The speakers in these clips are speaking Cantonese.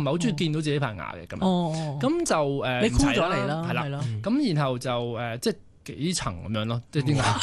係好中意見到自己排牙嘅咁樣。咁就你箍咗嚟啦， 係啦。咁然後就即係幾層咁樣咯，即係啲牙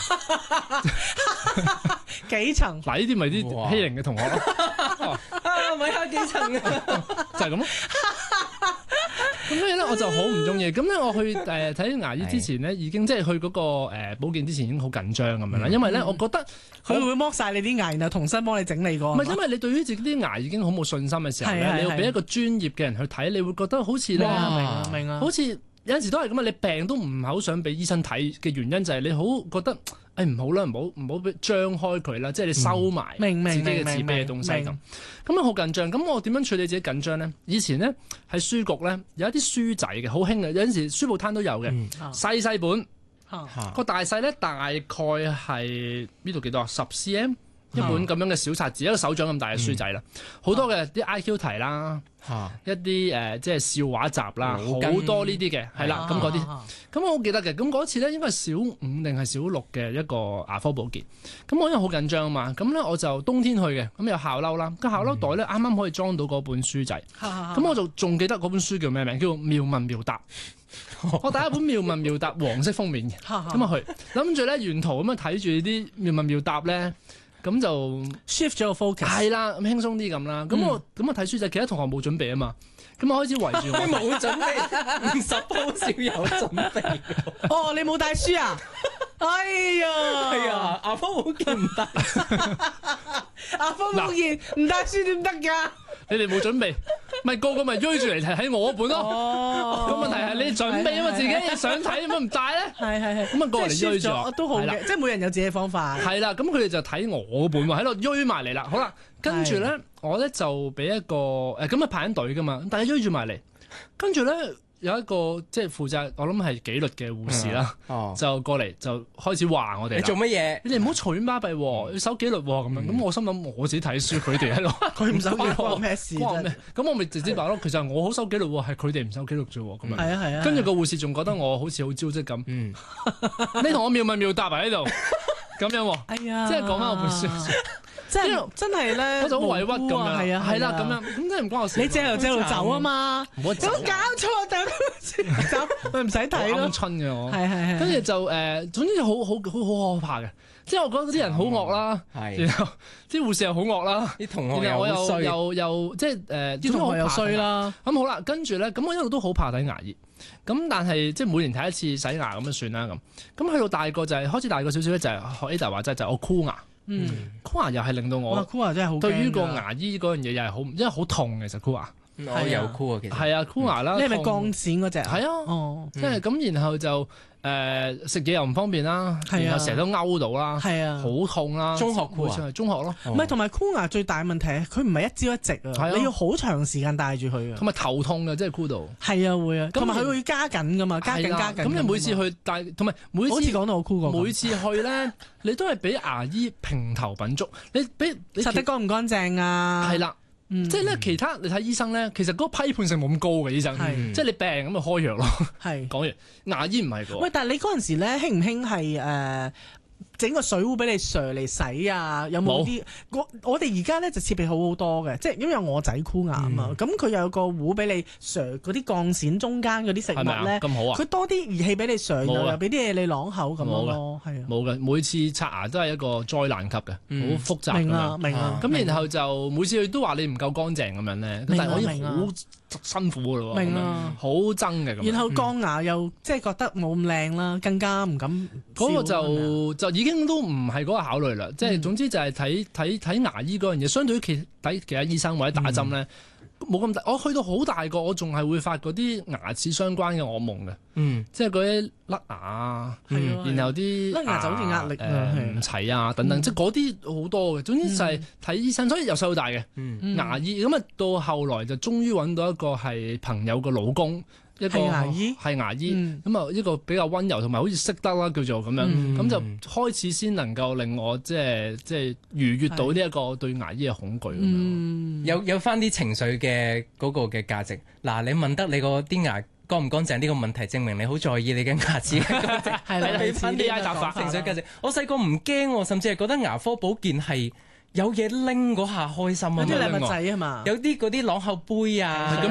幾層。 嗱，呢啲咪啲欺凌嘅同學咯。 咪有幾層啊？ 就係咁咯。咁所以咧，我就好唔中意。咁咧，我去睇牙醫之前咧，已經即係去嗰個保健之前已經好緊張咁樣啦。因為咧，我覺得佢會剝晒你啲牙，然後重新幫你整理過。 唔係，因為你對於自己啲牙已經好冇信心嘅時候咧，你要俾一個專業嘅人去睇，你會覺得好似咧， 明啊， 好似有陣時都係咁啊！你病都唔係好想俾醫生睇嘅原因就係你好覺得唔好啦，唔好張開佢啦，即係你收埋自己嘅自卑嘅東西咁。咁啊好緊張。咁我點樣處理自己緊張咧？以前咧喺書局咧有一啲書仔嘅，好興嘅。有陣時書報攤都有嘅，細本個大細咧大概係呢度幾多啊？10cm。一本咁樣嘅小冊子，一個手掌咁大嘅書仔啦，好多嘅啲 IQ 題啦，一啲即係笑話集啦，好多呢啲嘅，係啦，咁嗰啲，咁我好記得嘅。咁嗰次咧應該係小5定係小6嘅一個牙科保健，咁我因為好緊張啊嘛，咁咧我就冬天去嘅，咁有校褸啦，個校褸袋咧啱啱可以裝到嗰本書仔，咁我就仲記得嗰本書叫咩名？叫做妙問妙答。我第一本妙問妙答黃色封面嘅，咁啊去諗住咧沿途咁樣睇住啲妙問妙答咧。咁就 shift 咗個 focus， 係啦，咁輕鬆啲咁啦。咁我睇書仔，其他同學冇準備啊嘛。咁我開始圍住我， 冇準備，suppose少有準備。 哦，你冇帶書啊？哎呀， 係啊，牙科保健唔得， 牙科保健唔帶書點得㗎？ 你哋冇準備，咪個個咪追住嚟睇我本咯。個問題係你準備啊嘛，自己想睇咁唔帶咧。 係。 咁啊過嚟追住我， 都好嘅，即係每人有自己嘅方法。 係啦，咁佢哋就睇我本喎，喺度追埋嚟啦。好啦，跟住咧，我咧就俾一個咁啊排緊隊噶嘛，大家追住埋嚟，跟住咧。有一個即係負責，我諗係紀律嘅護士啦，就過嚟就開始話我哋。 你做乜嘢？ 你哋唔好隨便巴閉，要守紀律咁樣。咁我心諗我自己睇書，佢哋喺度， 佢唔守紀律關咩事啫？ 咁我咪直接話咯，其實我好守紀律，係佢哋唔守紀律啫。咁樣係啊。 跟住個護士仲覺得我好似好招積咁。你同我妙問妙答喺度，咁樣。哎呀，即係講翻我本書。 即係真係咧， 我就好委屈咁樣，係啦咁樣，咁真係唔關我事。 你借路走啊嘛，有冇搞錯？走，佢唔使睇咯。 啱春嘅我， 係。 跟住就總之好可怕嘅，即係我覺得啲人好惡啦，然後啲護士又好惡啦， 啲同學又好衰， 又即係啲同學又衰啦。 咁好啦，跟住咧，咁我一路都好怕睇牙醫，咁但係即係每年睇一次洗牙咁就算啦咁。咁去到大個就係開始大個少少咧，就係學 Ada 話齋，就係我箍牙。箍牙又係令到我， 箍牙真係好驚。 對於個牙醫嗰樣嘢又係好，因為好痛嘅，其實箍牙。 我有箍啊，其實係啊，箍牙啦。 你係咪鋼線嗰隻？ 係啊，即係咁，然後就食嘢又唔方便啦，然後成日都勾到啦， 係啊， 好痛啦。 中學箍啊， 中學咯。 唔係，同埋箍牙最大問題係佢唔係一朝一夕啊，你要好長時間戴住佢啊。 同埋頭痛嘅，即係箍到。 係啊，會啊。同埋佢會加緊噶嘛，加緊。 咁你每次去戴，同埋每次好似講到我箍過。 每次去咧，你都係俾牙醫評頭品足，你擦得乾唔乾淨啊？ 係啦。即係咧，其他你睇醫生咧，其實嗰個批判性冇咁高嘅醫生，即係你病咁就開藥咯。係講完，牙醫唔係㗎。 喂，但係你嗰陣時咧，興唔興係整個水壺俾你瀡嚟洗啊？有冇啲？我哋而家咧就設備好好多嘅，即係因為我仔箍牙啊嘛，咁佢又有個壺俾你瀡嗰啲鋼線中間嗰啲食物咧， 咁好啊！ 佢多啲儀器俾你瀡，又俾啲嘢你啷口咁咯，係啊，冇嘅，每次刷牙都係一個災難級嘅，好複雜。 明啊，明啊。 咁然後就每次佢都話你唔夠乾淨咁樣咧，但係我已經好辛苦㗎咯， 明啊， 好憎嘅咁。 然後鋼牙又即係覺得冇咁靚啦，更加唔敢。 嗰個就已經都唔係嗰個考慮啦，即係總之就係睇牙醫嗰樣嘢，相對於其他醫生或者打針咧，冇咁大。我去到好大個，我仲係會發嗰啲牙齒相關嘅噩夢嘅，即係嗰啲甩牙啊，然後啲甩牙就好似壓力唔齊啊等等，即係嗰啲好多嘅。總之就係睇醫生，所以由細到大嘅牙醫。咁啊到後來就終於揾到一個係朋友嘅老公。一個係牙醫，咁啊一個比較溫柔同埋好似識得啦叫做咁樣，咁就開始先能夠令我即係逾越到呢一個對牙醫嘅恐懼咁樣。 有翻啲情緒嘅嗰個嘅價值。嗱，你問得你個啲牙乾唔乾淨呢個問題，證明你好在意你嘅牙齒嘅乾淨。 係啦， 俾翻啲情緒價值。我細個唔驚，甚至係覺得牙科保健係有嘢拎嗰下開心啊！ 有啲禮物仔啊嘛， 有啲嗰啲朗口杯啊。